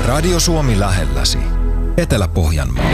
Radio Suomi lähelläsi. Etelä-Pohjanmaa.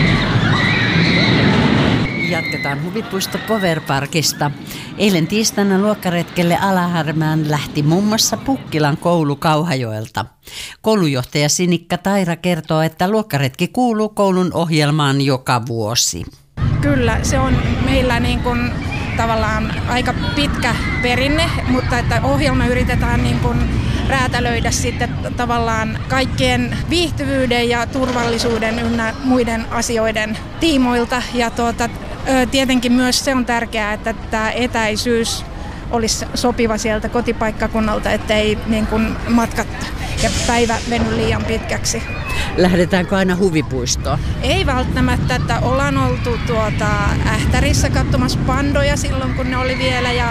Jatketaan Huvipuisto Powerparkista. Eilen tiistaina luokkaretkelle Alahärmään lähti muun muassa Pukkilan koulu Kauhajoelta. Koulujohtaja Sinikka Taira kertoo, että luokkaretki kuuluu koulun ohjelmaan joka vuosi. Kyllä, se on meillä niin kuin tavallaan aika pitkä perinne, mutta että ohjelma yritetään niin kuin räätälöidä sitten tavallaan kaikkien viihtyvyyden ja turvallisuuden ynnä muiden asioiden tiimoilta. Ja tietenkin myös se on tärkeää, että tämä etäisyys olisi sopiva sieltä kotipaikkakunnalta, ettei niin kuin matkat ja päivä veny liian pitkäksi. Lähdetäänkö aina huvipuistoon? Ei välttämättä, että ollaan oltu Ähtärissä katsomassa pandoja silloin, kun ne oli vielä ja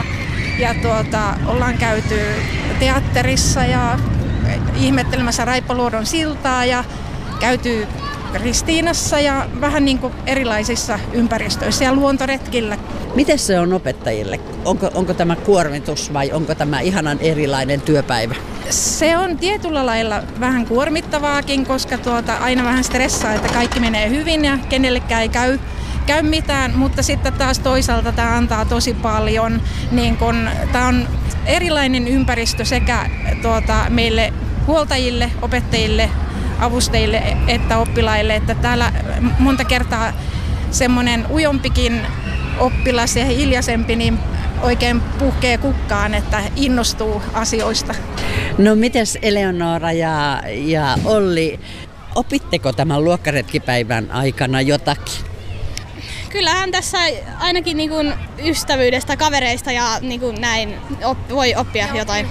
ollaan käyty teatterissa ja ihmettelemässä Raippaluodon siltaa ja käyty Ristiinassa ja vähän niin kuin erilaisissa ympäristöissä ja luontoretkillä. Miten se on opettajille? Onko tämä kuormitus vai onko tämä ihanan erilainen työpäivä? Se on tietyllä lailla vähän kuormittavaakin, koska aina vähän stressaa, että kaikki menee hyvin ja kenellekään ei käy mitään, mutta sitten taas toisaalta tämä antaa tosi paljon. Niin tämä on erilainen ympäristö sekä meille huoltajille, opettajille, avustajille että oppilaille, että täällä monta kertaa semmoinen ujompikin oppilas ja hiljaisempi niin oikein puhkee kukkaan, että innostuu asioista. No mites Eleonora ja Olli, opitteko tämän luokkaretkipäivän aikana jotakin? Kyllähän tässä ainakin niin kuin ystävyydestä, kavereista ja niin kuin näin voi oppia jotain.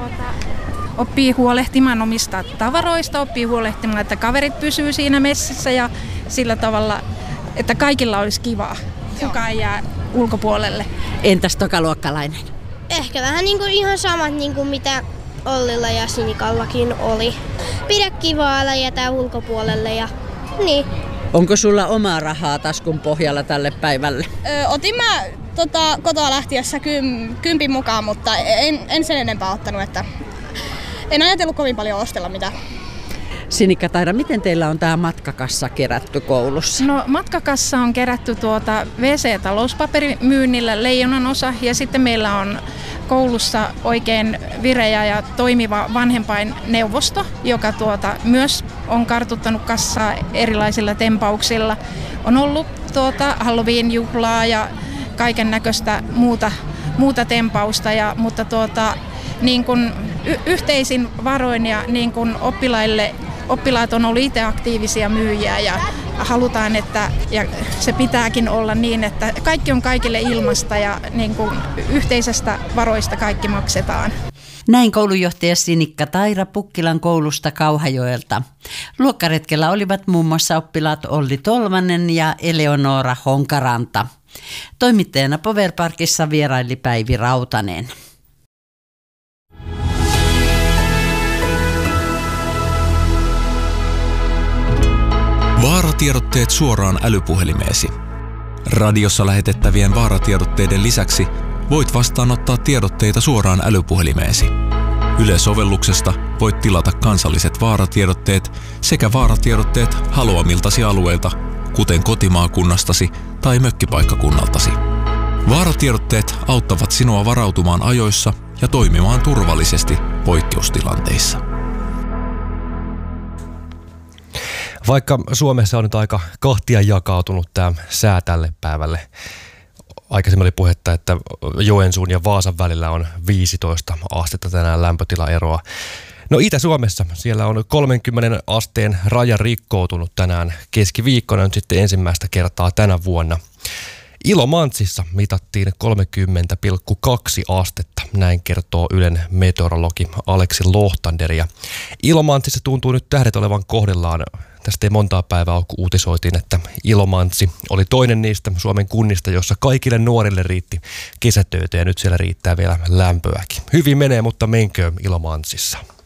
Oppii huolehtimaan omista tavaroista, oppii huolehtimaan, että kaverit pysyy siinä messissä ja sillä tavalla, että kaikilla olisi kivaa. Kukaan ei jää ulkopuolelle. Entäs tokaluokkalainen? Ehkä vähän niin kuin ihan samat niin kuin mitä Ollilla ja Sinikallakin oli. Pidä kivaa, älä jätä ulkopuolelle ja niin. Onko sulla omaa rahaa taskun pohjalla tälle päivälle? Otin mä kotoa lähtiessä kympin mukaan, mutta en sen enempää ottanut, että en ajatellut kovin paljon ostella mitään. Sinikka Taira, miten teillä on tämä matkakassa kerätty koulussa? No matkakassa on kerätty WC-talouspaperimyynnillä leijonan osa ja sitten meillä on koulussa oikein vireä ja toimiva vanhempainneuvosto, joka myös on kartuttanut kassaa erilaisilla tempauksilla. On ollut Halloween-juhlaa ja kaiken näköistä muuta tempausta, mutta niin kuin yhteisin varoin ja niin kuin oppilaat on ollut itse aktiivisia myyjiä ja halutaan, että ja se pitääkin olla niin, että kaikki on kaikille ilmasta ja niin kuin yhteisestä varoista kaikki maksetaan. Näin koulujohtaja Sinikka Taira Pukkilan koulusta Kauhajoelta. Luokkaretkellä olivat muun muassa oppilaat Olli Tolvanen ja Eleonora Honkaranta. Toimittajana Powerparkissa vieraili Päivi Rautanen. Vaaratiedotteet suoraan älypuhelimeesi. Radiossa lähetettävien vaaratiedotteiden lisäksi voit vastaanottaa tiedotteita suoraan älypuhelimeesi. Yle-sovelluksesta voit tilata kansalliset vaaratiedotteet sekä vaaratiedotteet haluamiltasi alueilta, kuten kotimaakunnastasi tai mökkipaikkakunnaltasi. Vaaratiedotteet auttavat sinua varautumaan ajoissa ja toimimaan turvallisesti poikkeustilanteissa. Vaikka Suomessa on nyt aika kahtia jakautunut tämä sää tälle päivälle. Aikaisemmin oli puhetta, että Joensuun ja Vaasan välillä on 15 astetta tänään lämpötilaeroa. No Itä-Suomessa siellä on 30 asteen raja rikkoutunut tänään keskiviikkona nyt sitten ensimmäistä kertaa tänä vuonna. Ilomantsissa mitattiin 30,2 astetta, näin kertoo Ylen meteorologi Aleksi Lohtander. Ja Ilomantsissa tuntuu nyt tähdet olevan kohdillaan. Tästä ei montaa päivää ole, kun uutisoitiin, että Ilomantsi oli toinen niistä Suomen kunnista, jossa kaikille nuorille riitti kesätöitä ja nyt siellä riittää vielä lämpöäkin. Hyvin menee, mutta menköön Ilomantsissa.